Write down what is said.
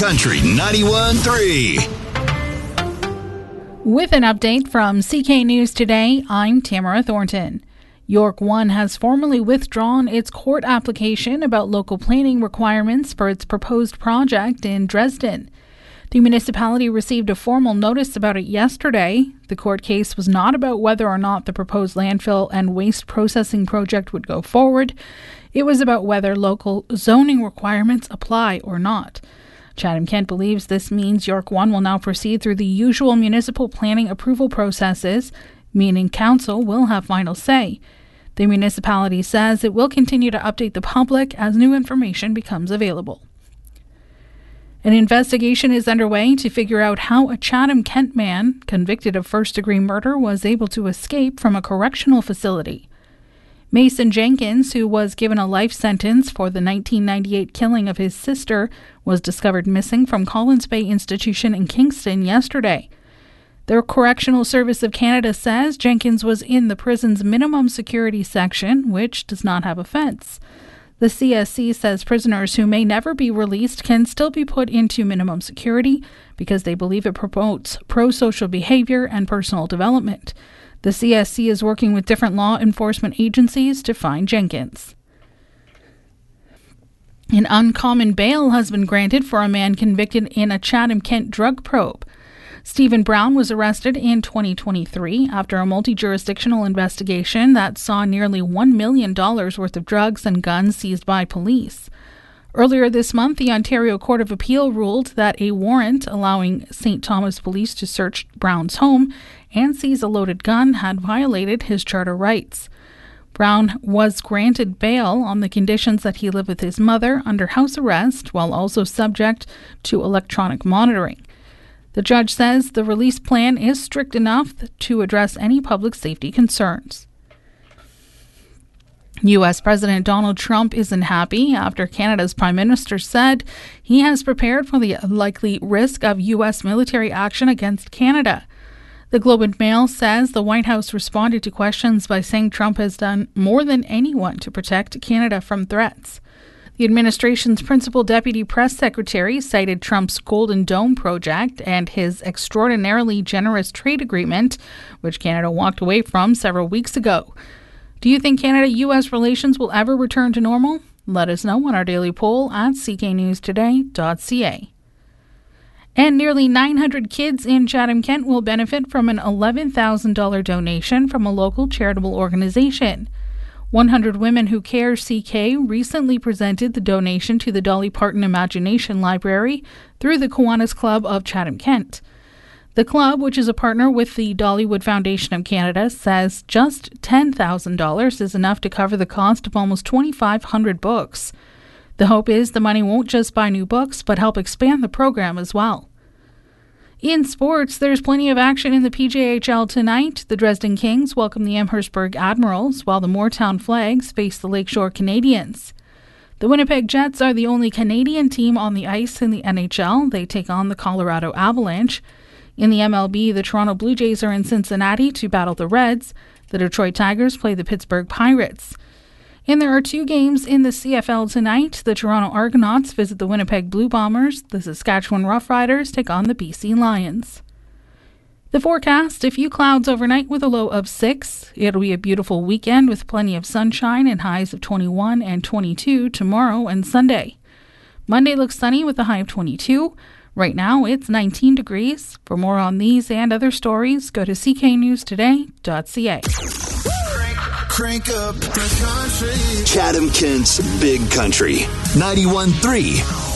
Country 91.3. With an update from CK News Today, I'm Tamara Thornton. York One has formally withdrawn its court application about local planning requirements for its proposed project in Dresden. The municipality received a formal notice about it yesterday. The court case was not about whether or not the proposed landfill and waste processing project would go forward. It was about whether local zoning requirements apply or not. Chatham-Kent believes this means York One will now proceed through the usual municipal planning approval processes, meaning council will have final say. The municipality says it will continue to update the public as new information becomes available. An investigation is underway to figure out how a Chatham-Kent man convicted of first-degree murder was able to escape from a correctional facility. Mason Jenkins, who was given a life sentence for the 1998 killing of his sister, was discovered missing from Collins Bay Institution in Kingston yesterday. The Correctional Service of Canada says Jenkins was in the prison's minimum security section, which does not have a fence. The CSC says prisoners who may never be released can still be put into minimum security because they believe it promotes pro-social behavior and personal development. The CSC is working with different law enforcement agencies to find Jenkins. An uncommon bail has been granted for a man convicted in a Chatham-Kent drug probe. Stephen Brown was arrested in 2023 after a multi-jurisdictional investigation that saw nearly $1 million worth of drugs and guns seized by police. Earlier this month, the Ontario Court of Appeal ruled that a warrant allowing St. Thomas Police to search Brown's home and seize a loaded gun had violated his charter rights. Brown was granted bail on the conditions that he live with his mother under house arrest while also subject to electronic monitoring. The judge says the release plan is strict enough to address any public safety concerns. U.S. President Donald Trump isn't happy after Canada's Prime Minister said he has prepared for the likely risk of U.S. military action against Canada. The Globe and Mail says the White House responded to questions by saying Trump has done more than anyone to protect Canada from threats. The administration's principal deputy press secretary cited Trump's Golden Dome project and his extraordinarily generous trade agreement, which Canada walked away from several weeks ago. Do you think Canada-U.S. relations will ever return to normal? Let us know on our daily poll at cknewstoday.ca. And nearly 900 kids in Chatham-Kent will benefit from an $11,000 donation from a local charitable organization. 100 Women Who Care CK recently presented the donation to the Dolly Parton Imagination Library through the Kiwanis Club of Chatham-Kent. The club, which is a partner with the Dollywood Foundation of Canada, says just $10,000 is enough to cover the cost of almost 2,500 books. The hope is the money won't just buy new books, but help expand the program as well. In sports, there's plenty of action in the PJHL tonight. The Dresden Kings welcome the Amherstburg Admirals, while the Moortown Flags face the Lakeshore Canadians. The Winnipeg Jets are the only Canadian team on the ice in the NHL. They take on the Colorado Avalanche. In the MLB, the Toronto Blue Jays are in Cincinnati to battle the Reds. The Detroit Tigers play the Pittsburgh Pirates. And there are two games in the CFL tonight. The Toronto Argonauts visit the Winnipeg Blue Bombers. The Saskatchewan Roughriders take on the BC Lions. The forecast, a few clouds overnight with a low of 6. It'll be a beautiful weekend with plenty of sunshine and highs of 21 and 22 tomorrow and Sunday. Monday looks sunny with a high of 22. Right now, it's 19 degrees. For more on these and other stories, go to cknewstoday.ca. Crank up the country. Chatham-Kent's Big Country 91.3.